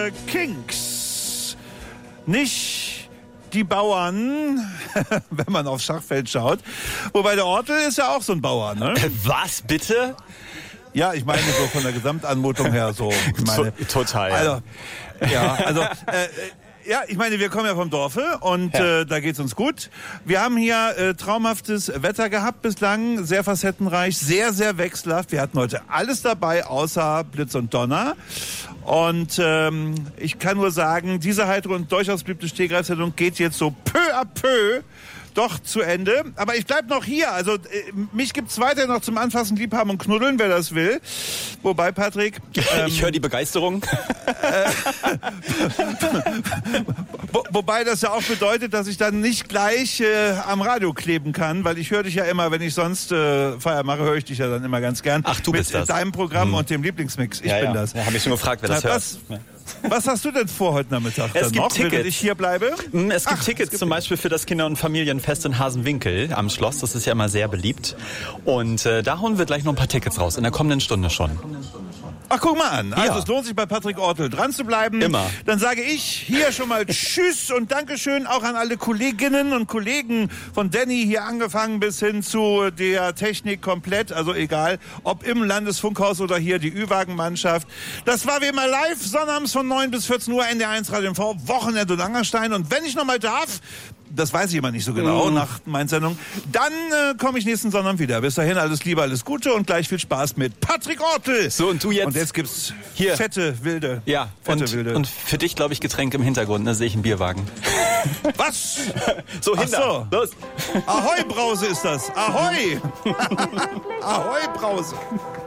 Kings. Nicht die Bauern, wenn man aufs Schachfeld schaut. Wobei der Ortel ist ja auch so ein Bauer, ne? Was, bitte? Ja, ich meine so von der Gesamtanmutung her so. Ich meine, total. Ja, ich meine, wir kommen ja vom Dorfe und da geht's uns gut. Wir haben hier traumhaftes Wetter gehabt bislang, sehr facettenreich, sehr, sehr wechselhaft. Wir hatten heute alles dabei, außer Blitz und Donner. Und ich kann nur sagen, diese heitere und durchaus beliebte Stehgreifsendung geht jetzt so peu à peu doch zu Ende. Aber ich bleib noch hier. Also mich gibt's weiter noch zum Anfassen, Liebhaben und Knuddeln, wer das will. Wobei, Patrick... ich höre die Begeisterung. Wobei das ja auch bedeutet, dass ich dann nicht gleich am Radio kleben kann, weil ich höre dich ja immer, wenn ich sonst Feier mache, höre ich dich ja dann immer ganz gern. Ach, du bist das. Mit deinem Programm und dem Lieblingsmix. Ich bin das. Ja, habe ich schon gefragt, wer das hört. Was hast du denn vor heute Nachmittag? Es gibt Tickets. Wenn ich hier bleibe? Es gibt Tickets zum Beispiel für das Kinder- und Familienfest in Hasenwinkel am Schloss. Das ist ja immer sehr beliebt. Und da hauen wir gleich noch ein paar Tickets raus, in der kommenden Stunde schon. Ach, guck mal an. Also es lohnt sich bei Patrick Ortel dran zu bleiben. Immer. Dann sage ich hier schon mal Tschüss und Dankeschön auch an alle Kolleginnen und Kollegen von Danny hier angefangen bis hin zu der Technik komplett. Also egal, ob im Landesfunkhaus oder hier die Ü-Wagen-Mannschaft. Das war wie immer live, sonnabends von 9 bis 14 Uhr NDR1 Radio MV, Wochenende und Angerstein. Und wenn ich noch mal darf, das weiß ich immer nicht so genau nach meiner Sendung, dann komme ich nächsten Sonntag wieder. Bis dahin alles Liebe, alles Gute und gleich viel Spaß mit Patrick Ortel. So, und du jetzt? Und jetzt gibt's hier fette, wilde. Ja, wilde. Und für dich, glaube ich, Getränk im Hintergrund, da sehe ich einen Bierwagen. Was? So, hinter. So. Los. Ahoi Brause ist das. Ahoi. Ahoi Brause.